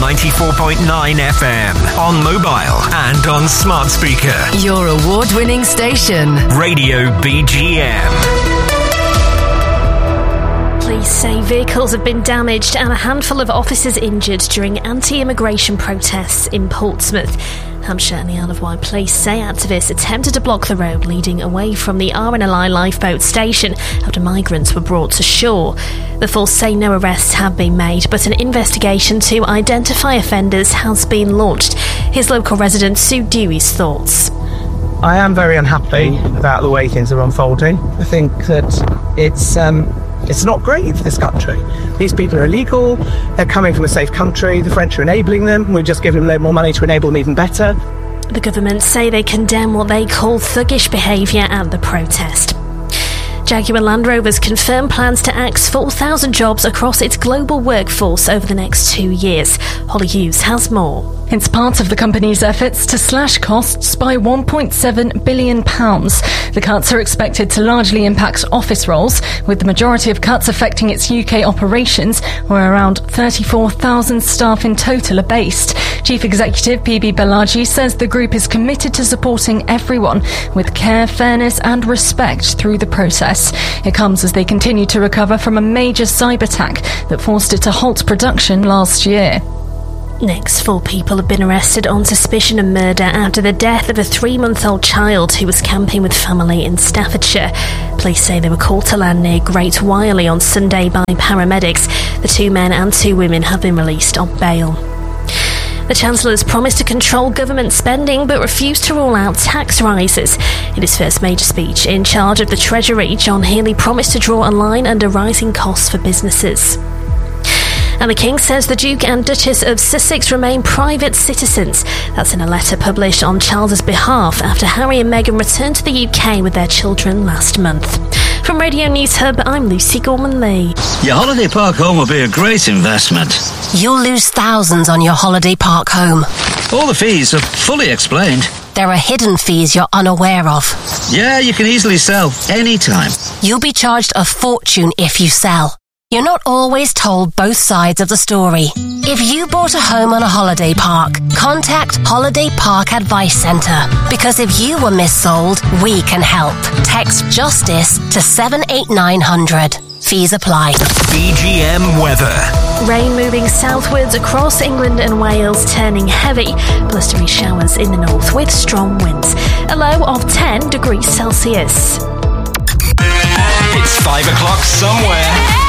94.9 FM. On mobile and on smart speaker. Your award-winning station. Radio BGM. Police say vehicles have been damaged and a handful of officers injured during anti-immigration protests in Portsmouth. Hampshire and the Isle of Wight police say activists attempted to block the road leading away from the RNLI lifeboat station after migrants were brought to shore. The force say no arrests have been made, but an investigation to identify offenders has been launched. Here's local resident Sue Dewey's thoughts. I am very unhappy about the way things are unfolding. I think that it's not great for this country. These people are illegal, they're coming from a safe country, the French are enabling them, we've just given them more money to enable them even better. The government say they condemn what they call thuggish behaviour at the protest. Jaguar Land Rover's confirmed plans to axe 4,000 jobs across its global workforce over the next 2 years. Holly Hughes has more. It's part of the company's efforts to slash costs by £1.7 billion. The cuts are expected to largely impact office roles, with the majority of cuts affecting its UK operations, where around 34,000 staff in total are based. Chief Executive PB Balaji says the group is committed to supporting everyone with care, fairness and respect through the process. It comes as they continue to recover from a major cyber attack that forced it to halt production last year. Next, 4 people have been arrested on suspicion of murder after the death of a 3-month-old child who was camping with family in Staffordshire. Police say they were called to land near Great Wiley on Sunday by paramedics. The 2 men and 2 women have been released on bail. The Chancellor has promised to control government spending but refused to rule out tax rises. In his first major speech in charge of the Treasury, John Healey promised to draw a line under rising costs for businesses. And the King says the Duke and Duchess of Sussex remain private citizens. That's in a letter published on Charles's behalf after Harry and Meghan returned to the UK with their children last month. From Radio News Hub, I'm Lucy Gorman-Lee. Your holiday park home will be a great investment. You'll lose thousands on your holiday park home. All the fees are fully explained. There are hidden fees you're unaware of. Yeah, you can easily sell anytime. You'll be charged a fortune if you sell. You're not always told both sides of the story. If you bought a home on a holiday park, contact Holiday Park Advice Centre. Because if you were missold, we can help. Text JUSTICE to 78900. Fees apply. BGM weather. Rain moving southwards across England and Wales, turning heavy. Blustery showers in the north with strong winds. A low of 10 degrees Celsius. It's 5 o'clock somewhere.